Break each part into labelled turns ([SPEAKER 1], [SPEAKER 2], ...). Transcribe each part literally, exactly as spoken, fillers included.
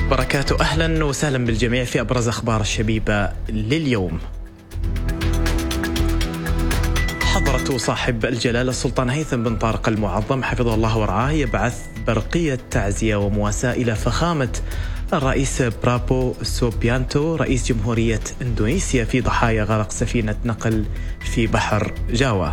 [SPEAKER 1] بركاته. أهلا وسهلا بالجميع في أبرز أخبار الشبيبة لليوم. حضرة صاحب الجلالة السلطان هيثم بن طارق المعظم حفظه الله ورعاه يبعث برقية تعزية ومواساة إلى فخامة الرئيس برابو سوبيانتو رئيس جمهورية إندونيسيا في ضحايا غرق سفينة نقل في بحر جاوا.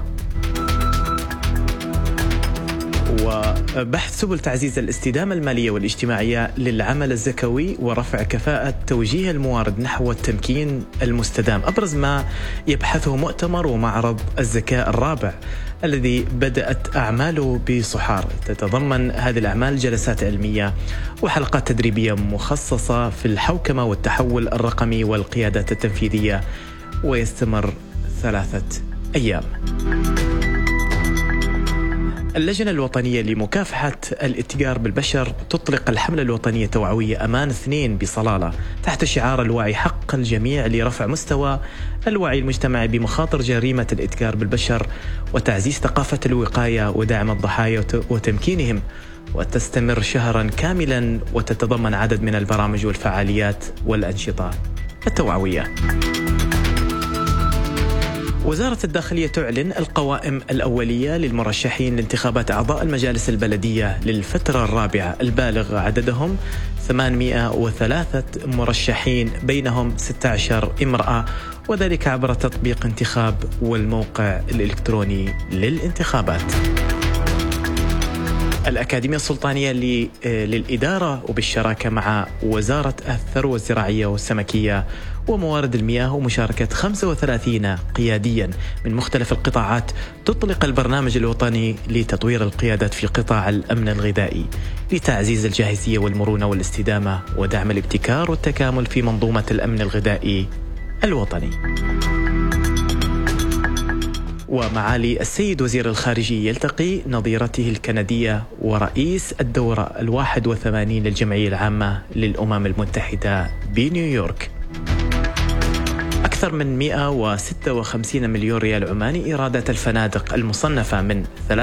[SPEAKER 1] وبحث سبل تعزيز الاستدامة المالية والاجتماعية للعمل الزكوي ورفع كفاءة توجيه الموارد نحو التمكين المستدام، أبرز ما يبحثه مؤتمر ومعرض الزكاة الرابع الذي بدأت أعماله بصحار. تتضمن هذه الأعمال جلسات علمية وحلقات تدريبية مخصصة في الحوكمة والتحول الرقمي والقيادات التنفيذية، ويستمر ثلاثة أيام. اللجنة الوطنية لمكافحة الاتجار بالبشر تطلق الحملة الوطنية التوعوية أمان اثنين بصلالة تحت شعار الوعي حق الجميع لرفع مستوى الوعي المجتمعي بمخاطر جريمة الاتجار بالبشر وتعزيز ثقافة الوقاية ودعم الضحايا وتمكينهم، وتستمر شهرا كاملا وتتضمن عدد من البرامج والفعاليات والأنشطة التوعوية. وزارة الداخلية تعلن القوائم الأولية للمرشحين لانتخابات أعضاء المجالس البلدية للفترة الرابعة البالغ عددهم ثمانمئة وثلاثة مرشحين بينهم ستة عشر امرأة، وذلك عبر تطبيق انتخاب والموقع الإلكتروني للانتخابات. الأكاديمية السلطانية للإدارة وبالشراكة مع وزارة الثروة الزراعية والسمكية وموارد المياه ومشاركة خمسة وثلاثين قياديا من مختلف القطاعات تطلق البرنامج الوطني لتطوير القيادات في قطاع الأمن الغذائي لتعزيز الجاهزية والمرونة والاستدامة ودعم الابتكار والتكامل في منظومة الأمن الغذائي الوطني. ومعالي السيد وزير الخارجية يلتقي نظيرته الكندية ورئيس الدورة الواحد وثمانين للجمعية العامة للأمم المتحدة بنيويورك. أكثر من مئة وستة وخمسين مليون ريال عماني إيرادات الفنادق المصنفة من